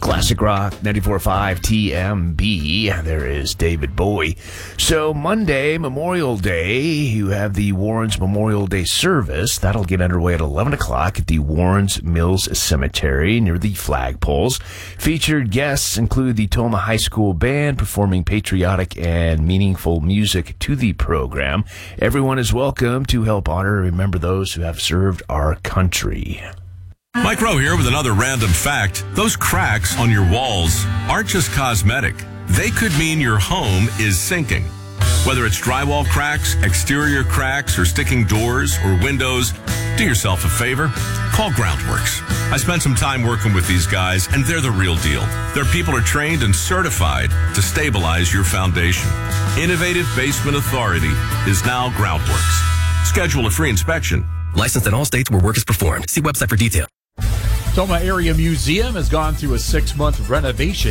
Classic Rock 94.5 TMB. There is David Bowie. So Monday, Memorial Day, you have the Warrens Memorial Day service. That'll get underway at 11 o'clock at the Warrens Mills Cemetery near the flagpoles. Featured guests include the Toma High School Band performing patriotic and meaningful music to the program. Everyone is welcome to help honor and remember those who have served our country. Mike Rowe here with another random fact. Those cracks on your walls aren't just cosmetic. They could mean your home is sinking. Whether it's drywall cracks, exterior cracks, or sticking doors or windows, do yourself a favor. Call Groundworks. I spent some time working with these guys, and they're the real deal. Their people are trained and certified to stabilize your foundation. Innovative Basement Authority is now Groundworks. Schedule a free inspection. Licensed in all states where work is performed. See website for details. Toma Area Museum has gone through a 6-month renovation.